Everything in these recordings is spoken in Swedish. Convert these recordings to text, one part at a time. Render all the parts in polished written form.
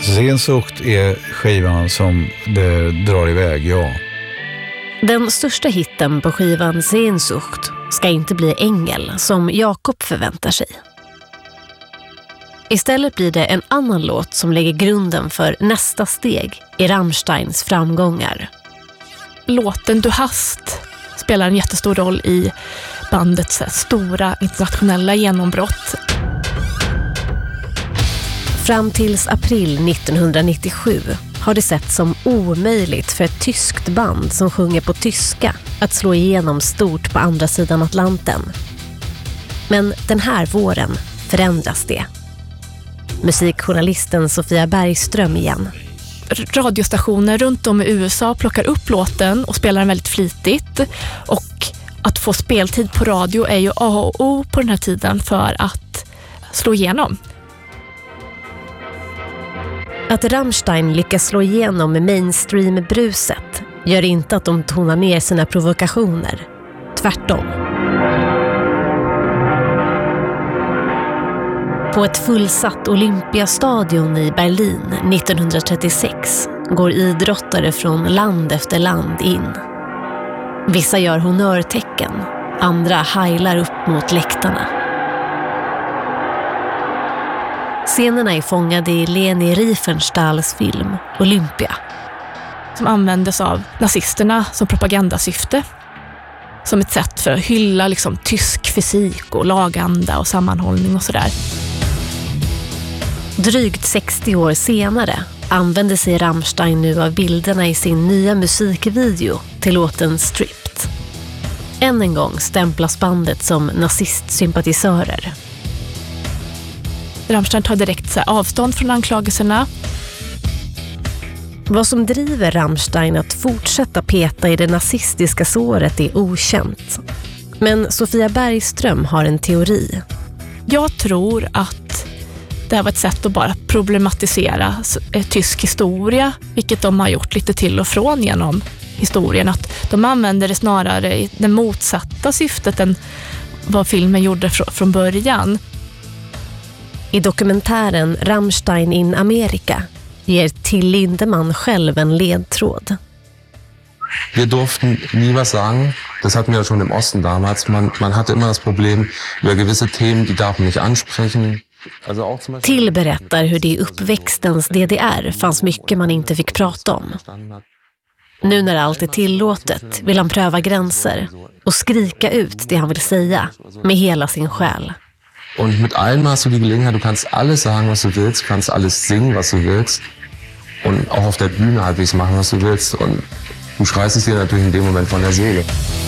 Sehnsucht är skivan som det drar iväg, ja. Den största hitten på skivan Sehnsucht ska inte bli Ängel som Jakob förväntar sig. Istället blir det en annan låt som lägger grunden för nästa steg i Rammsteins framgångar. Låten Du hast spelar en jättestor roll i bandets stora internationella genombrott. Fram tills april 1997 har det sett som omöjligt för ett tyskt band som sjunger på tyska att slå igenom stort på andra sidan Atlanten. Men den här våren förändras det. Musikjournalisten Sofia Bergström igen. Radiostationer runt om i USA plockar upp låten och spelar den väldigt flitigt. Och att få speltid på radio är ju A och O på den här tiden för att slå igenom. Att Rammstein lyckas slå igenom med mainstream-bruset gör inte att de tonar ner sina provokationer. Tvärtom. På ett fullsatt Olympiastadion i Berlin 1936 går idrottare från land efter land in. Vissa gör honnörtecken, andra heilar upp mot läktarna. Scenerna är fångade i Leni Riefenstahls film Olympia. Som användes av nazisterna som propagandasyfte. Som ett sätt för att hylla tysk fysik och laganda och sammanhållning och sådär. Drygt 60 år senare använder sig Rammstein nu av bilderna i sin nya musikvideo till låten Stripped. Än en gång stämplas bandet som nazistsympatisörer. Rammstein tar direkt avstånd från anklagelserna. Vad som driver Rammstein att fortsätta peta i det nazistiska såret är okänt. Men Sofia Bergström har en teori. Jag tror att det här var ett sätt att bara problematisera tysk historia, vilket de har gjort lite till och från genom historien. Att de använder det snarare i det motsatta syftet än vad filmen gjorde från början. I dokumentären Rammstein in Amerika ger Till Lindemann själv en ledtråd. Wir durften nie was sagen. Das hatten wir ja schon im Osten damals. Man hatte immer das Problem über gewisse Themen, die darf man nicht ansprechen. Till berättar hur det i uppväxtens DDR fanns mycket man inte fick prata om. Nu när allt är tillåtet vill han pröva gränser och skrika ut det han vill säga med hela sin själ. Und mit allem hast du die Gelegenheit, du kannst alles sagen, was du willst, du kannst alles singen, was du willst und auch auf der Bühne halbwegs machen, was du willst und du schreist es dir natürlich in dem Moment von der Seele.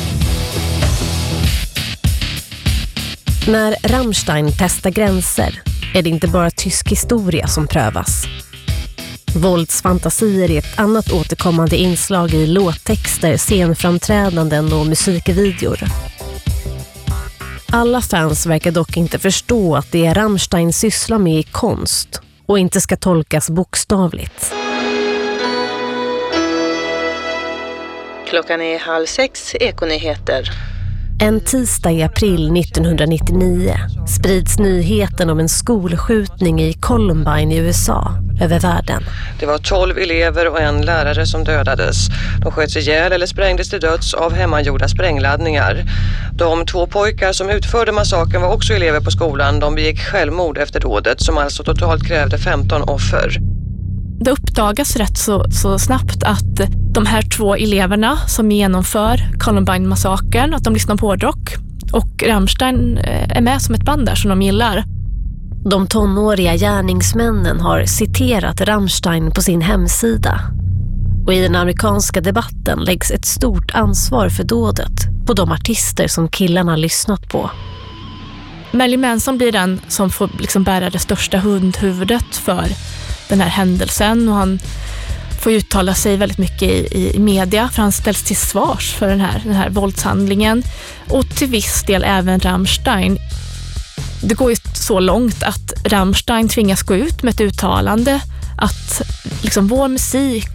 När Rammstein testar gränser är det inte bara tysk historia som prövas. Våldsfantasier är ett annat återkommande inslag i låttexter, scenframträdanden och musikvideor. Alla fans verkar dock inte förstå att det Rammstein sysslar med är konst och inte ska tolkas bokstavligt. Klockan är 5:30, Ekonyheter. En tisdag i april 1999 sprids nyheten om en skolskjutning i Columbine i USA över världen. Det var 12 elever och en lärare som dödades. De sköts ihjäl eller sprängdes till döds av hemmagjorda sprängladdningar. De 2 pojkar som utförde massakern var också elever på skolan. De begick självmord efter dådet som alltså totalt krävde 15 offer. Det uppdagas rätt så snabbt att de här 2 eleverna som genomför Columbine-massakern, att de lyssnar på hårdrock. Och Rammstein är med som ett band där som de gillar. De tonåriga gärningsmännen har citerat Rammstein på sin hemsida. Och i den amerikanska debatten läggs ett stort ansvar för dådet på de artister som killarna lyssnat på. Marilyn Manson blir den som får bära det största hundhuvudet för den här händelsen, och han får uttala sig väldigt mycket i media, för han ställs till svars för den här våldshandlingen, och till viss del även Rammstein. Det går ju så långt att Rammstein tvingas gå ut med ett uttalande att vår musik